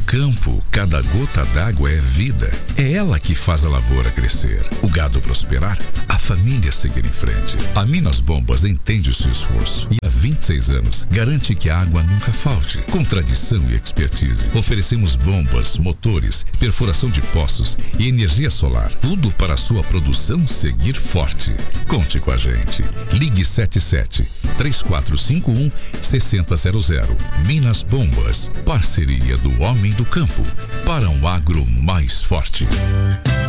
campo, cada gota d'água é vida. É ela que faz a lavoura crescer, o gado prosperar, a família seguir em frente. A Minas Bombas entende o seu esforço e há 26 anos garante que a água nunca falte. Com tradição e expertise, oferecemos bombas, motores, perfuração de poços e energia solar. Tudo para a sua produção seguir forte. Conte com a gente. Ligue 77-3451-6000. Minas Bombas. Parceria do homem do campo para um agro mais forte.